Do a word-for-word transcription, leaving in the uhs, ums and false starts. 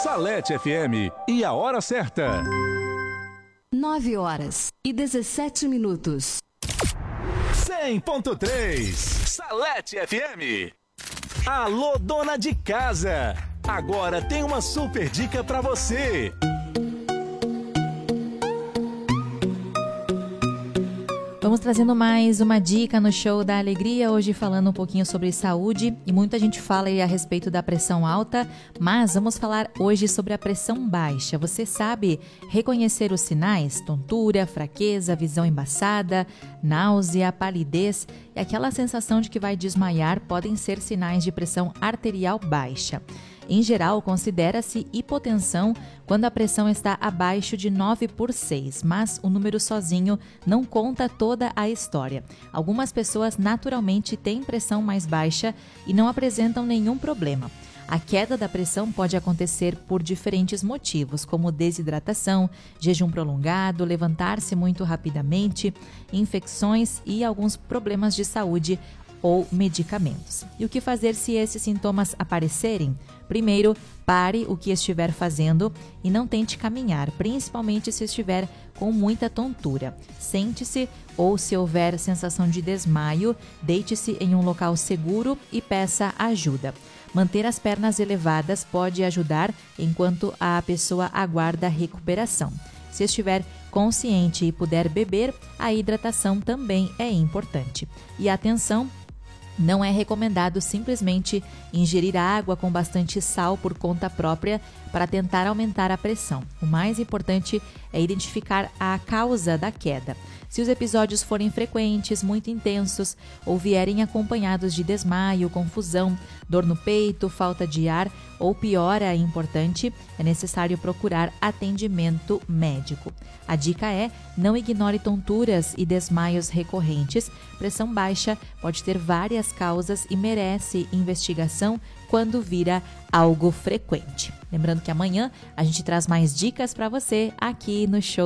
Salete F M e a hora certa. nove horas e dezessete minutos. cem ponto três Salete F M. Alô, dona de casa. Agora tem uma super dica pra você. Vamos trazendo mais uma dica no Show da Alegria, hoje falando um pouquinho sobre saúde, e muita gente fala aí a respeito da pressão alta, mas vamos falar hoje sobre a pressão baixa. Você sabe reconhecer os sinais? Tontura, fraqueza, visão embaçada, náusea, palidez e aquela sensação de que vai desmaiar podem ser sinais de pressão arterial baixa. Em geral, considera-se hipotensão quando a pressão está abaixo de nove por seis, mas o número sozinho não conta toda a história. Algumas pessoas naturalmente têm pressão mais baixa e não apresentam nenhum problema. A queda da pressão pode acontecer por diferentes motivos, como desidratação, jejum prolongado, levantar-se muito rapidamente, infecções e alguns problemas de saúde ou medicamentos. E o que fazer se esses sintomas aparecerem? Primeiro, pare o que estiver fazendo e não tente caminhar, principalmente se estiver com muita tontura. Sente-se ou, se houver sensação de desmaio, deite-se em um local seguro e peça ajuda. Manter as pernas elevadas pode ajudar enquanto a pessoa aguarda a recuperação. Se estiver consciente e puder beber, a hidratação também é importante. E atenção! Não é recomendado simplesmente ingerir água com bastante sal por conta própria para tentar aumentar a pressão. O mais importante é identificar a causa da queda. Se os episódios forem frequentes, muito intensos ou vierem acompanhados de desmaio, confusão, dor no peito, falta de ar ou pior, é importante, é necessário procurar atendimento médico. A dica é: não ignore tonturas e desmaios recorrentes. Pressão baixa pode ter várias causas e merece investigação quando vira algo frequente. Lembrando que amanhã a gente traz mais dicas para você aqui no Show